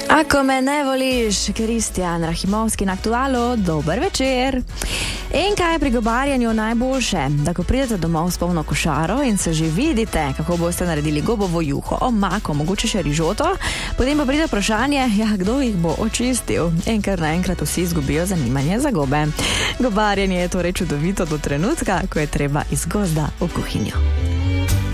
Ako me ne voliš, Kristjan Rahimovski na Aktualu, dober večer. In kaj je pri gobarjanju najboljše? Da ko pridete domov s polno košaro in se že vidite, kako boste naredili gobovo juho, omako, mogoče še rižoto, potem pa pride vprašanje, kdo jih bo očistil. In kar naenkrat vsi izgubijo zanimanje za gobe. Gobarjenje je torej čudovito do trenutka, ko je treba iz gozda v kuhinjo.